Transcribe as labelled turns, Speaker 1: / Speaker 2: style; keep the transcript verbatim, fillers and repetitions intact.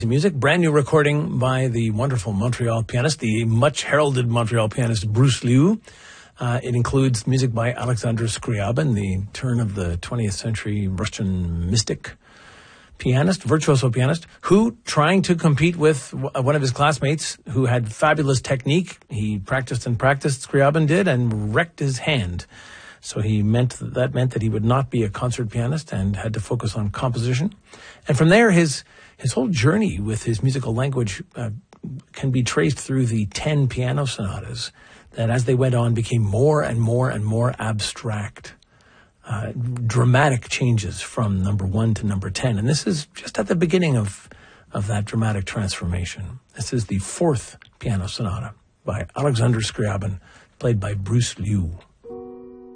Speaker 1: Music, brand new recording by the wonderful Montreal pianist, the much heralded Montreal pianist Bruce Liu. Uh, it includes music by Alexander Scriabin, the turn of the twentieth century Russian mystic pianist, virtuoso pianist, who, trying to compete with one of his classmates who had fabulous technique, he practiced and practiced, Scriabin did, and wrecked his hand. So he meant that meant that he would not be a concert pianist and had to focus on composition. And from there, his his whole journey with his musical language uh, can be traced through the ten piano sonatas that, as they went on, became more and more and more abstract. Uh, dramatic changes from number one to number ten. And this is just at the beginning of, of that dramatic transformation. This is the fourth piano sonata by Alexander Scriabin, played by Bruce Liu.